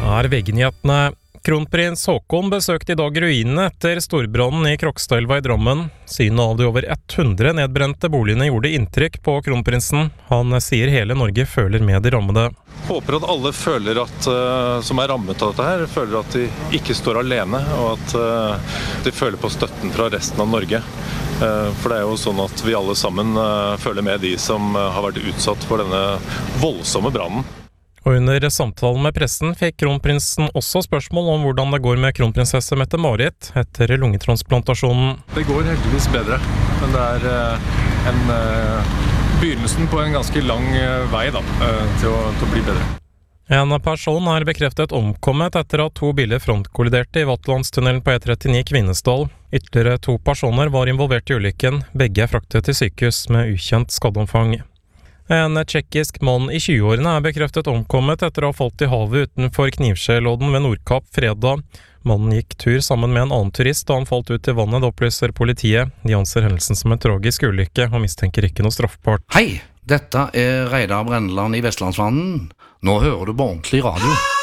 Dette VG-nyhetene. Kronprins Håkon besøkte I dag ruinene etter storbrannen I Krokstadelva I Drammen. Synet av de over 100 nedbrente boligene gjorde inntrykk på kronprinsen. Han sier hele Norge føler med de rammede. Håper at alle føler som rammet av dette her, føler at de ikke står alene, og at de føler på støtten fra resten av Norge. For det jo sånn at vi alle sammen føler med de som har vært utsatt for denne voldsomme brannen. Og under samtalen med pressen fikk kronprinsen også spørsmål om hvordan det går med kronprinsesse Mette-Marit etter lungetransplantasjonen. Det går heldigvis bedre, men det en begynnelsen på en ganske lang vei til å bli bedre. En person bekreftet omkommet etter at 2 biler frontkolliderte I Vatlandstunnelen på E39 Kvinesdal. Ytterligere 2 personer var involvert I ulykken. Begge fraktet til sykehus med ukjent skadeomfang. En tjekkisk mann I 20-årene bekreftet omkommet etter å ha falt I havet utenfor Knivskjellodden ved Nordkapp fredag. Mannen gikk tur sammen med en annen turist da han falt ut I vannet, det opplyser politiet. De anser hendelsen som en tragisk ulykke og mistenker ikke noe straffbart. Hei, dette Reidar Brenneland I Vestlandsvannen. Nå hører du på ordentlig radio.